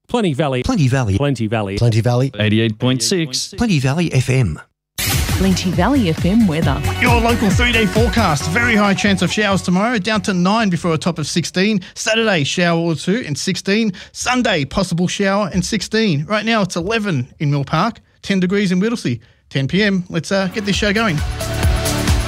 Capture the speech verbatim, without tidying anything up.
Plenty Valley. Plenty Valley. Plenty Valley. Plenty Valley. eighty-eight point six. Plenty Valley F M. Plenty Valley F M weather. Your local three-day forecast. Very high chance of showers tomorrow, down to nine before a top of sixteen. Saturday, shower or two and sixteen. Sunday, possible shower and sixteen. Right now, it's eleven in Mill Park, ten degrees in Whittlesea. ten p m. Let's uh, get this show going.